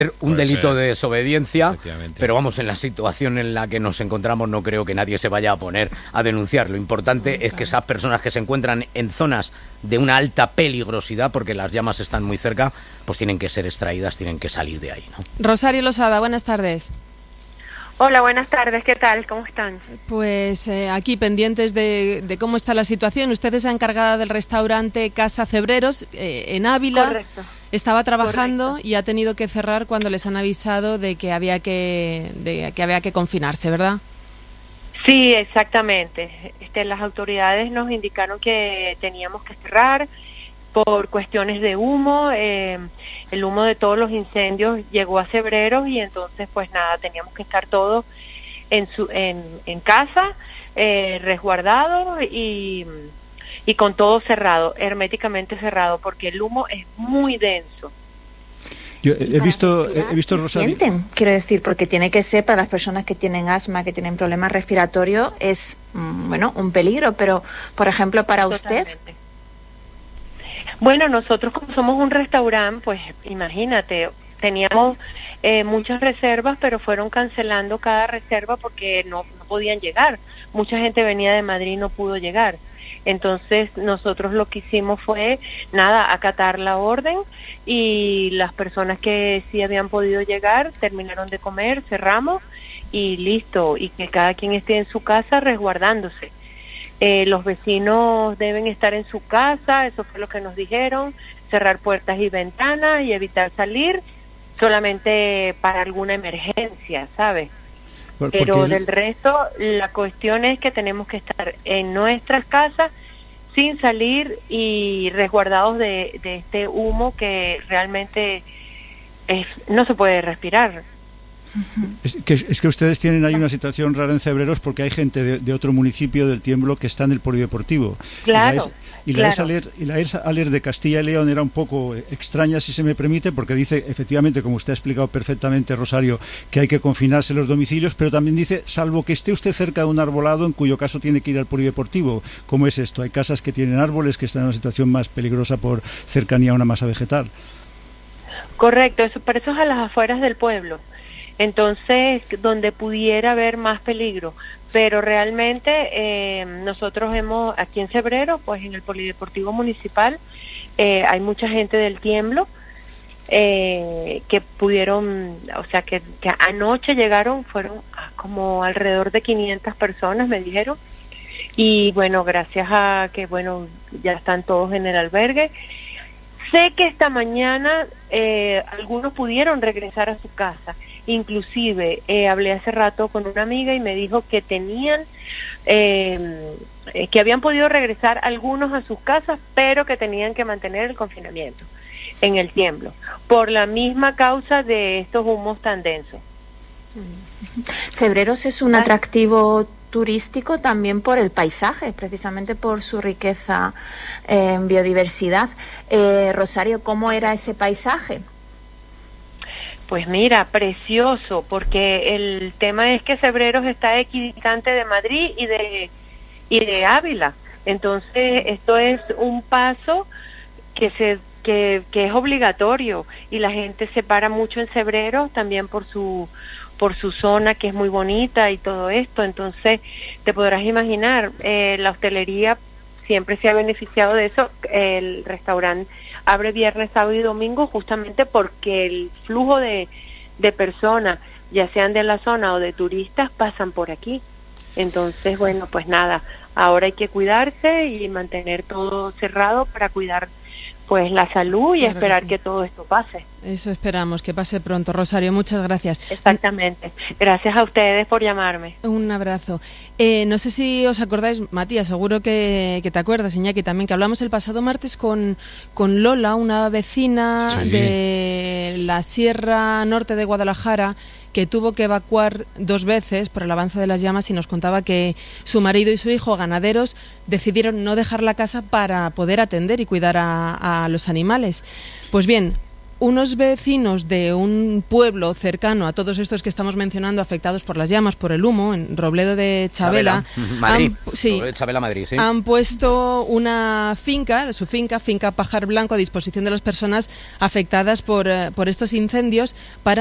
un delito de desobediencia, pero vamos, en la situación en la que nos encontramos no creo que nadie se vaya a poner a denunciar. Lo importante es que esas personas que se encuentran en zonas de una alta peligrosidad, porque las llamas están muy cerca, pues tienen que ser extraídas, tienen que salir de ahí, ¿no? Rosario Losada, buenas tardes. Hola, buenas tardes, ¿qué tal? ¿Cómo están? Pues aquí pendientes de cómo está la situación. Usted es la encargada del restaurante Casa Cebreros en Ávila. Correcto. Estaba trabajando y ha tenido que cerrar cuando les han avisado de que había que confinarse, ¿verdad? Sí, exactamente. Las autoridades nos indicaron que teníamos que cerrar por cuestiones de humo. El humo de todos los incendios llegó a Cebreros y entonces pues nada, teníamos que estar todos en casa, resguardados y con todo cerrado, herméticamente cerrado, porque el humo es muy denso. Yo he visto Rosario. Quiero decir, porque tiene que ser para las personas que tienen asma, que tienen problemas respiratorios, es un peligro, pero por ejemplo para usted. Bueno, nosotros como somos un restaurante, pues imagínate, teníamos muchas reservas, pero fueron cancelando cada reserva porque no podían llegar. Mucha gente venía de Madrid y no pudo llegar. Entonces nosotros lo que hicimos fue, acatar la orden y las personas que sí habían podido llegar terminaron de comer, cerramos y listo, y que cada quien esté en su casa resguardándose. Los vecinos deben estar en su casa, eso fue lo que nos dijeron, cerrar puertas y ventanas y evitar salir solamente para alguna emergencia, ¿sabes? Pero del resto, la cuestión es que tenemos que estar en nuestras casas sin salir y resguardados de este humo que realmente no se puede respirar. Es que ustedes tienen ahí una situación rara en Cebreros porque hay gente de otro municipio del Tiemblo que está en el polideportivo. Claro. Y la ERS de Castilla y León era un poco extraña, si se me permite, porque dice, efectivamente, como usted ha explicado perfectamente, Rosario, que hay que confinarse los domicilios, pero también dice, salvo que esté usted cerca de un arbolado, en cuyo caso tiene que ir al polideportivo. ¿Cómo es esto? Hay casas que tienen árboles que están en una situación más peligrosa por cercanía a una masa vegetal. Correcto, pero eso es a las afueras del pueblo. Entonces, donde pudiera haber más peligro, pero realmente nosotros aquí en Cebreros, pues en el Polideportivo Municipal, hay mucha gente del Tiemblo que pudieron, o sea, que anoche fueron como alrededor de 500 personas, me dijeron, y bueno, gracias a que, ya están todos en el albergue. Sé que esta mañana algunos pudieron regresar a su casa. Inclusive hablé hace rato con una amiga y me dijo que tenían que habían podido regresar algunos a sus casas, pero que tenían que mantener el confinamiento en el Tiemblo por la misma causa de estos humos tan densos. Cebreros es un atractivo turístico también por el paisaje, precisamente por su riqueza en biodiversidad. Rosario, ¿cómo era ese paisaje? Pues mira, precioso, porque el tema es que Cebreros está equidistante de Madrid y de Ávila. Entonces, esto es un paso que es obligatorio y la gente se para mucho en Cebreros también por su zona, que es muy bonita y todo esto. Entonces, te podrás imaginar, la hostelería siempre se ha beneficiado de eso. El restaurante abre viernes, sábado y domingo justamente porque el flujo de personas, ya sean de la zona o de turistas, pasan por aquí. Entonces, bueno, pues nada, ahora hay que cuidarse y mantener todo cerrado para cuidar pues la salud y esperar que todo esto pase. Eso esperamos, que pase pronto. Rosario, muchas gracias. Exactamente. Gracias a ustedes por llamarme. Un abrazo. No sé si os acordáis, Matías, seguro que te acuerdas, Iñaki, también, que hablamos el pasado martes con Lola, una vecina de la Sierra Norte de Guadalajara, que tuvo que evacuar 2 veces por el avance de las llamas, y nos contaba que su marido y su hijo, ganaderos, decidieron no dejar la casa para poder atender y cuidar a los animales. Pues bien, unos vecinos de un pueblo cercano a todos estos que estamos mencionando afectados por las llamas, por el humo, en Robledo de Chabela, Madrid. Robledo de Chabela, Madrid, sí. Han puesto una finca, su finca Pajar Blanco, a disposición de las personas afectadas por estos incendios para